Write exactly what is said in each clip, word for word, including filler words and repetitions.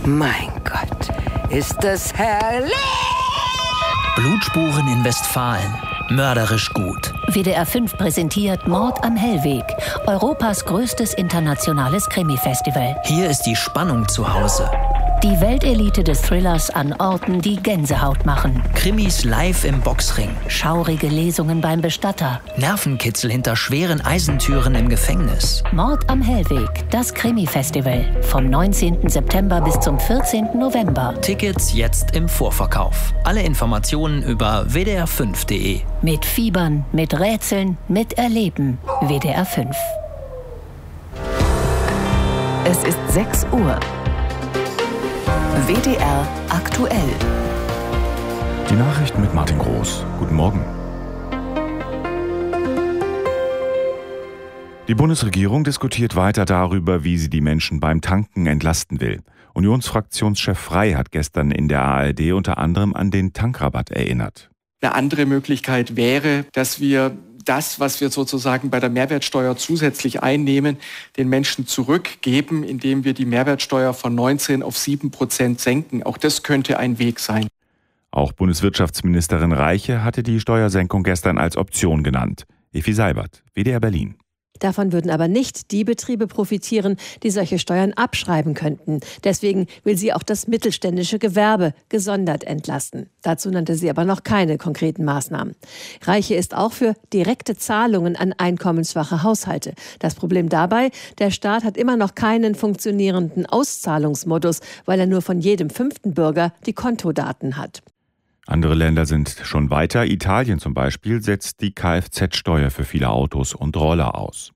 Mein Gott, ist das herrlich! Blutspuren in Westfalen. Mörderisch gut. W D R fünf präsentiert Mord am Hellweg, Europas größtes internationales Krimi-Festival. Hier ist die Spannung zu Hause. Die Weltelite des Thrillers an Orten, die Gänsehaut machen. Krimis live im Boxring. Schaurige Lesungen beim Bestatter. Nervenkitzel hinter schweren Eisentüren im Gefängnis. Mord am Hellweg, das Krimi-Festival. Vom neunzehnten September bis zum vierzehnten November. Tickets jetzt im Vorverkauf. Alle Informationen über w d r fünf punkt d e. Mit Fiebern, mit Rätseln, mit Erleben. W D R fünf. Es ist sechs Uhr. W D R aktuell. Die Nachrichten mit Martin Groß. Guten Morgen. Die Bundesregierung diskutiert weiter darüber, wie sie die Menschen beim Tanken entlasten will. Unionsfraktionschef Frey hat gestern in der A R D unter anderem an den Tankrabatt erinnert. Eine andere Möglichkeit wäre, dass wir das, was wir sozusagen bei der Mehrwertsteuer zusätzlich einnehmen, den Menschen zurückgeben, indem wir die Mehrwertsteuer von neunzehn auf sieben Prozent senken. Auch das könnte ein Weg sein. Auch Bundeswirtschaftsministerin Reiche hatte die Steuersenkung gestern als Option genannt. Effi Seibert, W D R Berlin. Davon würden aber nicht die Betriebe profitieren, die solche Steuern abschreiben könnten. Deswegen will sie auch das mittelständische Gewerbe gesondert entlasten. Dazu nannte sie aber noch keine konkreten Maßnahmen. Reiche ist auch für direkte Zahlungen an einkommensschwache Haushalte. Das Problem dabei, der Staat hat immer noch keinen funktionierenden Auszahlungsmodus, weil er nur von jedem fünften Bürger die Kontodaten hat. Andere Länder sind schon weiter. Italien zum Beispiel setzt die Kfz-Steuer für viele Autos und Roller aus.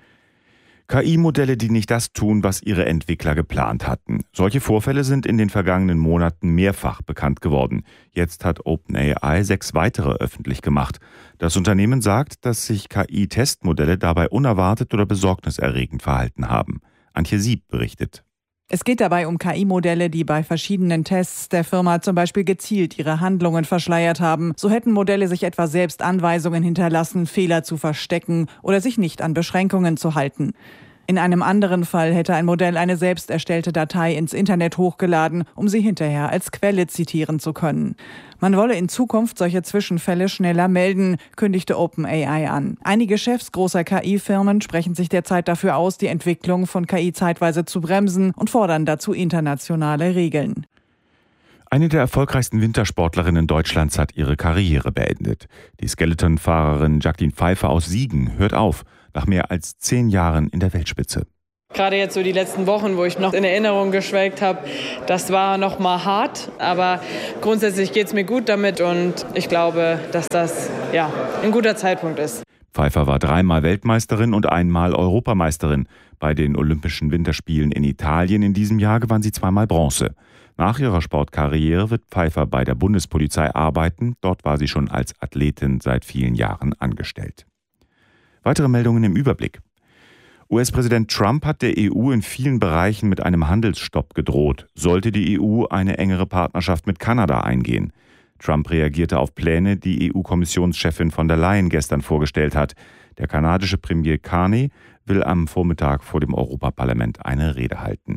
K I-Modelle, die nicht das tun, was ihre Entwickler geplant hatten. Solche Vorfälle sind in den vergangenen Monaten mehrfach bekannt geworden. Jetzt hat OpenAI sechs weitere öffentlich gemacht. Das Unternehmen sagt, dass sich K I-Testmodelle dabei unerwartet oder besorgniserregend verhalten haben. Antje Sieb berichtet. Es geht dabei um K I-Modelle, die bei verschiedenen Tests der Firma zum Beispiel gezielt ihre Handlungen verschleiert haben. So hätten Modelle sich etwa selbst Anweisungen hinterlassen, Fehler zu verstecken oder sich nicht an Beschränkungen zu halten. In einem anderen Fall hätte ein Modell eine selbst erstellte Datei ins Internet hochgeladen, um sie hinterher als Quelle zitieren zu können. Man wolle in Zukunft solche Zwischenfälle schneller melden, kündigte OpenAI an. Einige Chefs großer K I-Firmen sprechen sich derzeit dafür aus, die Entwicklung von K I zeitweise zu bremsen und fordern dazu internationale Regeln. Eine der erfolgreichsten Wintersportlerinnen Deutschlands hat ihre Karriere beendet. Die Skeleton-Fahrerin Jacqueline Pfeiffer aus Siegen hört auf, nach mehr als zehn Jahren in der Weltspitze. Gerade jetzt so die letzten Wochen, wo ich noch in Erinnerung geschwelgt habe, das war noch mal hart, aber grundsätzlich geht es mir gut damit und ich glaube, dass das ja ein guter Zeitpunkt ist. Pfeiffer war dreimal Weltmeisterin und einmal Europameisterin. Bei den Olympischen Winterspielen in Italien in diesem Jahr gewann sie zweimal Bronze. Nach ihrer Sportkarriere wird Pfeiffer bei der Bundespolizei arbeiten. Dort war sie schon als Athletin seit vielen Jahren angestellt. Weitere Meldungen im Überblick. U S-Präsident Trump hat der E U in vielen Bereichen mit einem Handelsstopp gedroht, sollte die E U eine engere Partnerschaft mit Kanada eingehen. Trump reagierte auf Pläne, die E U-Kommissionschefin von der Leyen gestern vorgestellt hat. Der kanadische Premier Carney will am Vormittag vor dem Europaparlament eine Rede halten.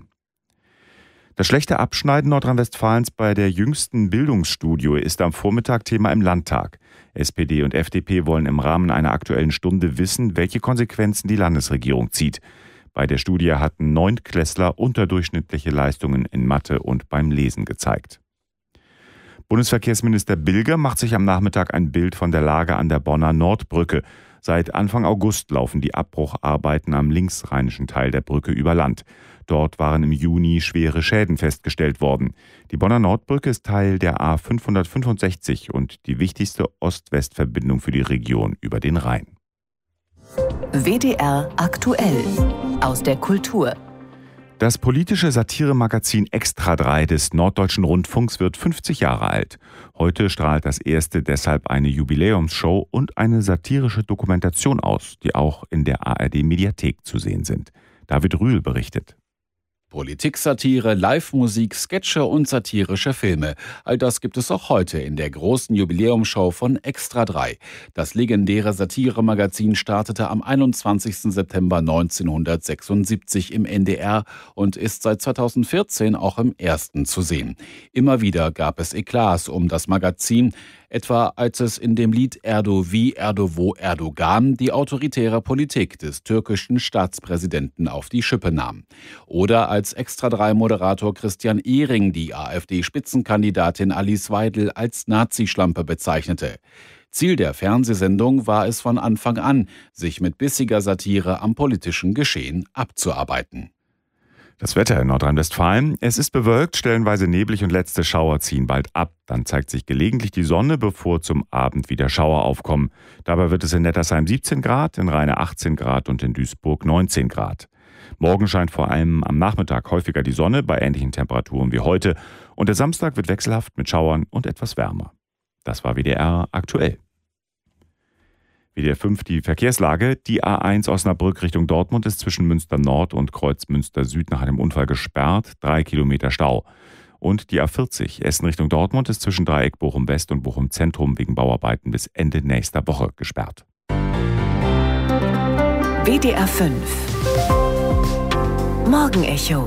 Das schlechte Abschneiden Nordrhein-Westfalens bei der jüngsten Bildungsstudie ist am Vormittag Thema im Landtag. S P D und F D P wollen im Rahmen einer aktuellen Stunde wissen, welche Konsequenzen die Landesregierung zieht. Bei der Studie hatten Neuntklässler unterdurchschnittliche Leistungen in Mathe und beim Lesen gezeigt. Bundesverkehrsminister Bilger macht sich am Nachmittag ein Bild von der Lage an der Bonner Nordbrücke. Seit Anfang August laufen die Abbrucharbeiten am linksrheinischen Teil der Brücke über Land. Dort waren im Juni schwere Schäden festgestellt worden. Die Bonner Nordbrücke ist Teil der A fünfhundertfünfundsechzig und die wichtigste Ost-West-Verbindung für die Region über den Rhein. W D R aktuell aus der Kultur. Das politische Satiremagazin Extra drei des Norddeutschen Rundfunks wird fünfzig Jahre alt. Heute strahlt das erste deshalb eine Jubiläumsshow und eine satirische Dokumentation aus, die auch in der A R D-Mediathek zu sehen sind. David Rühl berichtet. Politik-Satire, Live-Musik, Sketche und satirische Filme. All das gibt es auch heute in der großen Jubiläumsshow von Extra drei. Das legendäre Satire-Magazin startete am einundzwanzigsten September neunzehnhundertsechsundsiebzig im N D R und ist seit zweitausendvierzehn auch im Ersten zu sehen. Immer wieder gab es Eklats um das Magazin, etwa als es in dem Lied Erdovi Erdovo Erdogan die autoritäre Politik des türkischen Staatspräsidenten auf die Schippe nahm. Oder als Extra drei Moderator Christian Ehring die AfD-Spitzenkandidatin Alice Weidel als Nazischlampe bezeichnete. Ziel der Fernsehsendung war es von Anfang an, sich mit bissiger Satire am politischen Geschehen abzuarbeiten. Das Wetter in Nordrhein-Westfalen. Es ist bewölkt, stellenweise neblig und letzte Schauer ziehen bald ab. Dann zeigt sich gelegentlich die Sonne, bevor zum Abend wieder Schauer aufkommen. Dabei wird es in Nettersheim siebzehn Grad, in Rheine achtzehn Grad und in Duisburg neunzehn Grad. Morgen scheint vor allem am Nachmittag häufiger die Sonne bei ähnlichen Temperaturen wie heute. Und der Samstag wird wechselhaft mit Schauern und etwas wärmer. Das war W D R aktuell. W D R fünf die Verkehrslage. Die A eins Osnabrück Richtung Dortmund ist zwischen Münster Nord und Kreuz Münster Süd nach einem Unfall gesperrt. Drei Kilometer Stau. Und die A vierzig Essen Richtung Dortmund ist zwischen Dreieck Bochum West und Bochum Zentrum wegen Bauarbeiten bis Ende nächster Woche gesperrt. W D R fünf Morgenecho.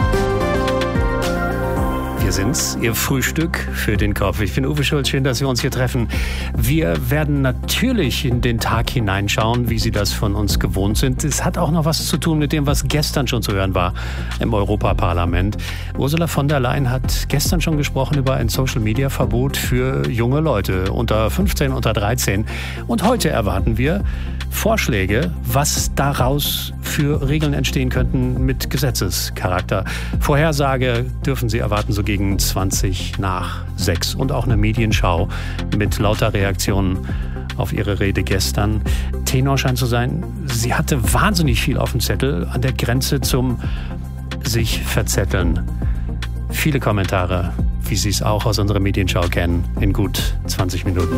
Wir sind's, Ihr Frühstück für den Kopf. Ich bin Uwe Schulz, schön, dass wir uns hier treffen. Wir werden natürlich in den Tag hineinschauen, wie Sie das von uns gewohnt sind. Es hat auch noch was zu tun mit dem, was gestern schon zu hören war im Europaparlament. Ursula von der Leyen hat gestern schon gesprochen über ein Social-Media-Verbot für junge Leute unter fünfzehn, unter dreizehn. Und heute erwarten wir Vorschläge, was daraus für Regeln entstehen könnten mit Gesetzescharakter. Vorhersage dürfen Sie erwarten, so gegen zwanzig nach sechs. Und auch eine Medienschau mit lauter Reaktionen auf ihre Rede gestern. Tenor scheint zu sein, sie hatte wahnsinnig viel auf dem Zettel, an der Grenze zum sich verzetteln. Viele Kommentare, wie Sie es auch aus unserer Medienschau kennen, in gut zwanzig Minuten.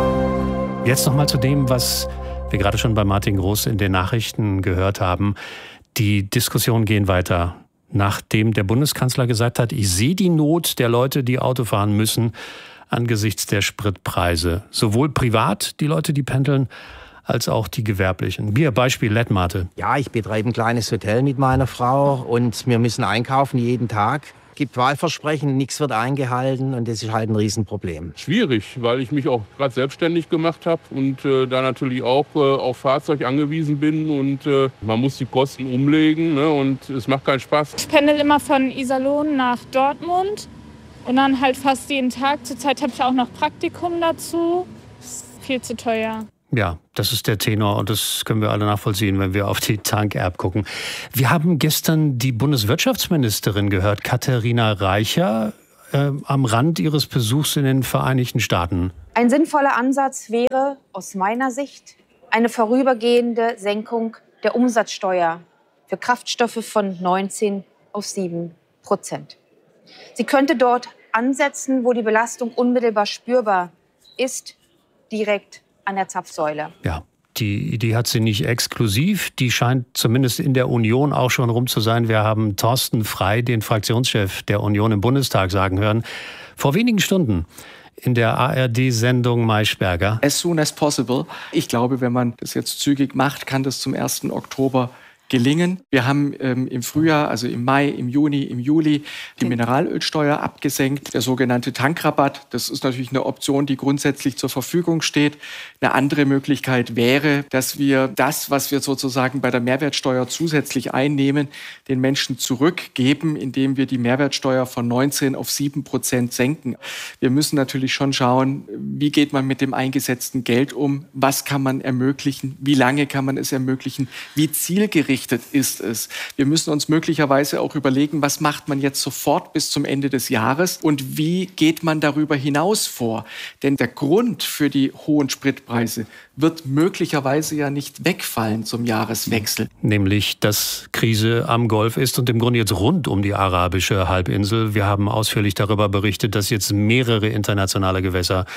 Jetzt nochmal zu dem, was wir gerade schon bei Martin Groß in den Nachrichten gehört haben. Die Diskussionen gehen weiter. Nachdem der Bundeskanzler gesagt hat, ich sehe die Not der Leute, die Auto fahren müssen, angesichts der Spritpreise. Sowohl privat, die Leute, die pendeln, als auch die Gewerblichen. Wie ein Beispiel Lettmate. Ja, ich betreibe ein kleines Hotel mit meiner Frau und wir müssen einkaufen jeden Tag. Es gibt Wahlversprechen, nichts wird eingehalten und das ist halt ein Riesenproblem. Schwierig, weil ich mich auch gerade selbstständig gemacht habe und äh, da natürlich auch äh, auf Fahrzeug angewiesen bin und äh, man muss die Kosten umlegen, ne, und es macht keinen Spaß. Ich pendel immer von Iserlohn nach Dortmund und dann halt fast jeden Tag. Zurzeit habe ich auch noch Praktikum dazu. Ist viel zu teuer. Ja, das ist der Tenor und das können wir alle nachvollziehen, wenn wir auf die Tank-App gucken. Wir haben gestern die Bundeswirtschaftsministerin gehört, Katharina Reicher, äh, am Rand ihres Besuchs in den Vereinigten Staaten. Ein sinnvoller Ansatz wäre aus meiner Sicht eine vorübergehende Senkung der Umsatzsteuer für Kraftstoffe von neunzehn auf sieben Prozent. Sie könnte dort ansetzen, wo die Belastung unmittelbar spürbar ist, direkt an der Zapfsäule. Ja, die Idee hat sie nicht exklusiv. Die scheint zumindest in der Union auch schon rum zu sein. Wir haben Thorsten Frey, den Fraktionschef der Union im Bundestag, sagen hören, vor wenigen Stunden in der A R D-Sendung Maischberger. As soon as possible. Ich glaube, wenn man das jetzt zügig macht, kann das zum ersten Oktober gelingen. Wir haben ähm, im Frühjahr, also im Mai, im Juni, im Juli die Mineralölsteuer abgesenkt. Der sogenannte Tankrabatt, das ist natürlich eine Option, die grundsätzlich zur Verfügung steht. Eine andere Möglichkeit wäre, dass wir das, was wir sozusagen bei der Mehrwertsteuer zusätzlich einnehmen, den Menschen zurückgeben, indem wir die Mehrwertsteuer von neunzehn auf sieben Prozent senken. Wir müssen natürlich schon schauen, wie geht man mit dem eingesetzten Geld um? Was kann man ermöglichen? Wie lange kann man es ermöglichen? Wie zielgerichtet ist es. Wir müssen uns möglicherweise auch überlegen, was macht man jetzt sofort bis zum Ende des Jahres und wie geht man darüber hinaus vor? Denn der Grund für die hohen Spritpreise wird möglicherweise ja nicht wegfallen zum Jahreswechsel. Nämlich, dass Krise am Golf ist und im Grunde jetzt rund um die arabische Halbinsel. Wir haben ausführlich darüber berichtet, dass jetzt mehrere internationale Gewässer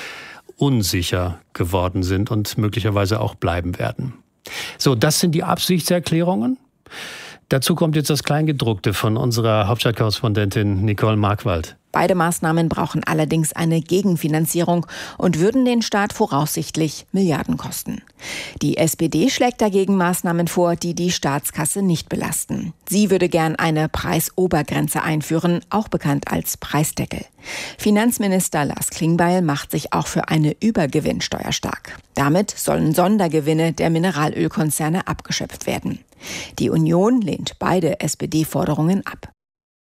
unsicher geworden sind und möglicherweise auch bleiben werden. So, das sind die Absichtserklärungen. Dazu kommt jetzt das Kleingedruckte von unserer Hauptstadtkorrespondentin Nicole Markwald. Beide Maßnahmen brauchen allerdings eine Gegenfinanzierung und würden den Staat voraussichtlich Milliarden kosten. Die S P D schlägt dagegen Maßnahmen vor, die die Staatskasse nicht belasten. Sie würde gern eine Preisobergrenze einführen, auch bekannt als Preisdeckel. Finanzminister Lars Klingbeil macht sich auch für eine Übergewinnsteuer stark. Damit sollen Sondergewinne der Mineralölkonzerne abgeschöpft werden. Die Union lehnt beide S P D-Forderungen ab.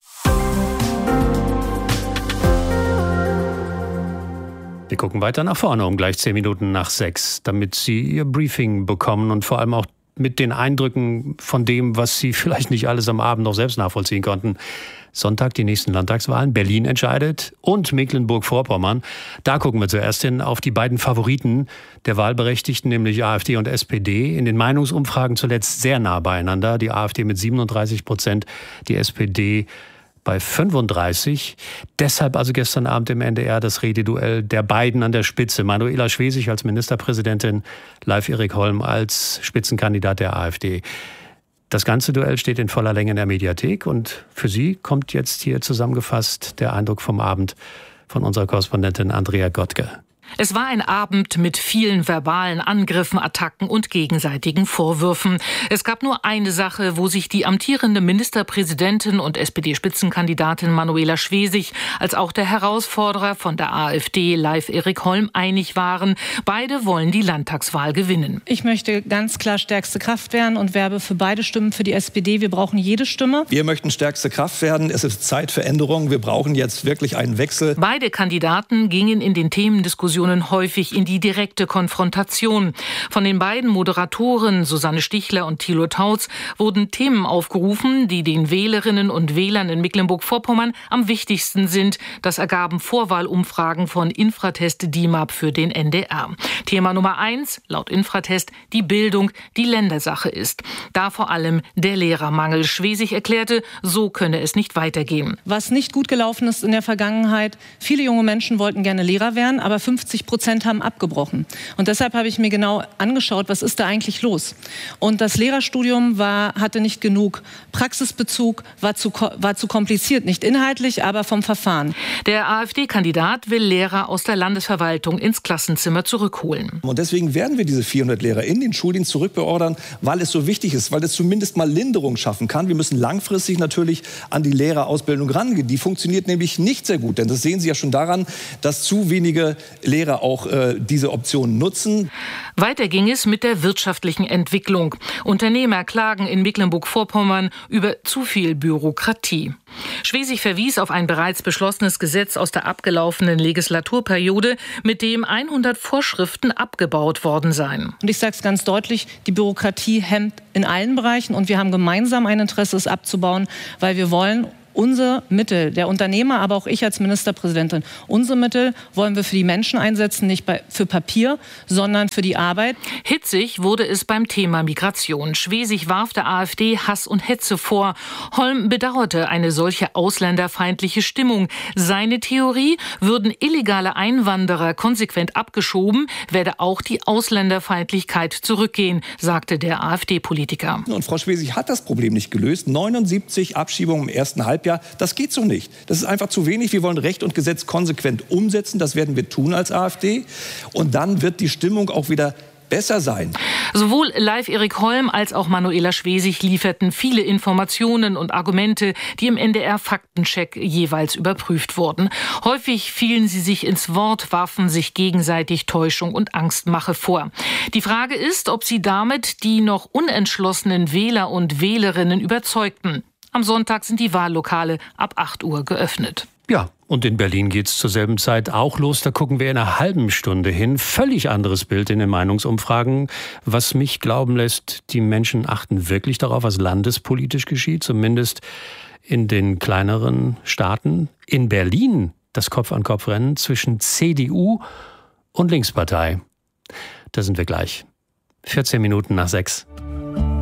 Wir gucken weiter nach vorne um gleich zehn Minuten nach sechs, damit Sie Ihr Briefing bekommen und vor allem auch mit den Eindrücken von dem, was Sie vielleicht nicht alles am Abend noch selbst nachvollziehen konnten. Sonntag die nächsten Landtagswahlen. Berlin entscheidet und Mecklenburg-Vorpommern. Da gucken wir zuerst hin auf die beiden Favoriten der Wahlberechtigten, nämlich AfD und S P D. In den Meinungsumfragen zuletzt sehr nah beieinander. Die AfD mit siebenunddreißig Prozent, die S P D bei fünfunddreißig. Deshalb also gestern Abend im N D R das Rededuell der beiden an der Spitze. Manuela Schwesig als Ministerpräsidentin, Leif Erik Holm als Spitzenkandidat der AfD. Das ganze Duell steht in voller Länge in der Mediathek und für Sie kommt jetzt hier zusammengefasst der Eindruck vom Abend von unserer Korrespondentin Andrea Gottke. Es war ein Abend mit vielen verbalen Angriffen, Attacken und gegenseitigen Vorwürfen. Es gab nur eine Sache, wo sich die amtierende Ministerpräsidentin und S P D-Spitzenkandidatin Manuela Schwesig als auch der Herausforderer von der AfD, Leif Erik Holm, einig waren. Beide wollen die Landtagswahl gewinnen. Ich möchte ganz klar stärkste Kraft werden und werbe für beide Stimmen für die S P D. Wir brauchen jede Stimme. Wir möchten stärkste Kraft werden. Es ist Zeit für Änderungen. Wir brauchen jetzt wirklich einen Wechsel. Beide Kandidaten gingen in den Themendiskussionen häufig in die direkte Konfrontation. Von den beiden Moderatoren Susanne Stichler und Thilo Tautz wurden Themen aufgerufen, die den Wählerinnen und Wählern in Mecklenburg-Vorpommern am wichtigsten sind. Das ergaben Vorwahlumfragen von Infratest D I M A P für den N D R. Thema Nummer eins, laut Infratest, die Bildung, die Ländersache ist. Da vor allem der Lehrermangel. Schwesig erklärte, so könne es nicht weitergehen. Was nicht gut gelaufen ist in der Vergangenheit, viele junge Menschen wollten gerne Lehrer werden, aber fünfzig Prozent haben abgebrochen. Und deshalb habe ich mir genau angeschaut, was ist da eigentlich los. Und das Lehrerstudium war, hatte nicht genug Praxisbezug, war zu, war zu kompliziert, nicht inhaltlich, aber vom Verfahren. Der AfD-Kandidat will Lehrer aus der Landesverwaltung ins Klassenzimmer zurückholen. Und deswegen werden wir diese vierhundert Lehrer in den Schuldienst zurückbeordern, weil es so wichtig ist, weil es zumindest mal Linderung schaffen kann. Wir müssen langfristig natürlich an die Lehrerausbildung rangehen. Die funktioniert nämlich nicht sehr gut, denn das sehen Sie ja schon daran, dass zu wenige Lehrer auch äh, diese Option nutzen. Weiter ging es mit der wirtschaftlichen Entwicklung. Unternehmer klagen in Mecklenburg-Vorpommern über zu viel Bürokratie. Schwesig verwies auf ein bereits beschlossenes Gesetz aus der abgelaufenen Legislaturperiode, mit dem hundert Vorschriften abgebaut worden seien. Und ich sage es ganz deutlich, die Bürokratie hemmt in allen Bereichen und wir haben gemeinsam ein Interesse, es abzubauen, weil wir wollen unsere Mittel, der Unternehmer, aber auch ich als Ministerpräsidentin, unsere Mittel wollen wir für die Menschen einsetzen, nicht bei, für Papier, sondern für die Arbeit. Hitzig wurde es beim Thema Migration. Schwesig warf der AfD Hass und Hetze vor. Holm bedauerte eine solche ausländerfeindliche Stimmung. Seine Theorie, würden illegale Einwanderer konsequent abgeschoben, werde auch die Ausländerfeindlichkeit zurückgehen, sagte der AfD-Politiker. Und Frau Schwesig hat das Problem nicht gelöst. neunundsiebzig Abschiebungen im ersten Halbjahr. Das geht so nicht. Das ist einfach zu wenig. Wir wollen Recht und Gesetz konsequent umsetzen. Das werden wir tun als AfD. Und dann wird die Stimmung auch wieder besser sein. Sowohl Leif Erik Holm als auch Manuela Schwesig lieferten viele Informationen und Argumente, die im N D R-Faktencheck jeweils überprüft wurden. Häufig fielen sie sich ins Wort, warfen sich gegenseitig Täuschung und Angstmache vor. Die Frage ist, ob sie damit die noch unentschlossenen Wähler und Wählerinnen überzeugten. Am Sonntag sind die Wahllokale ab acht Uhr geöffnet. Ja, und in Berlin geht's zur selben Zeit auch los. Da gucken wir in einer halben Stunde hin. Völlig anderes Bild in den Meinungsumfragen, was mich glauben lässt, die Menschen achten wirklich darauf, was landespolitisch geschieht, zumindest in den kleineren Staaten. In Berlin das Kopf-an-Kopf-Rennen zwischen C D U und Linkspartei. Da sind wir gleich. vierzehn Minuten nach sechs.